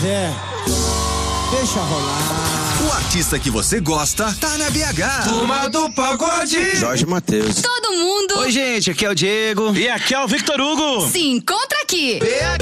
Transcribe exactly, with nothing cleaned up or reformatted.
Zé, deixa rolar. O artista que você gosta tá na B H. Turma do Pagode. Jorge Mateus. Todo mundo. Oi, gente, aqui é o Diego. E aqui é o Victor Hugo. Se encontra aqui. B H.